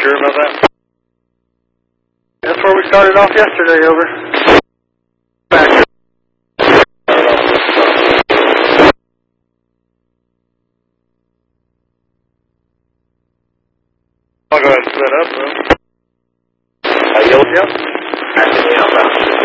Sure about that? That's where we started off yesterday, over. Back. I'll go ahead and set up, though. Yield? Yep. Acting the outbound.